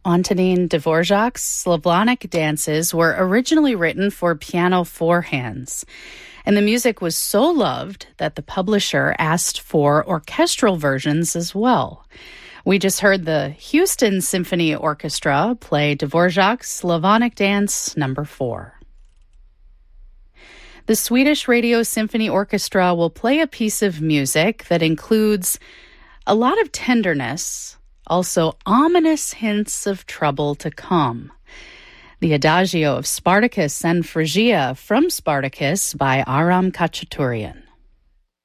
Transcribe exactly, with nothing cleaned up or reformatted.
Antonin Dvorak's Slavonic dances were originally written for piano four hands, and the music was so loved that the publisher asked for orchestral versions as well. We just heard the Houston Symphony Orchestra play Dvorak's Slavonic Dance Number four. The Swedish Radio Symphony Orchestra will play a piece of music that includes a lot of tenderness, also ominous hints of trouble to come. The Adagio of Spartacus and Phrygia from Spartacus by Aram Khachaturian.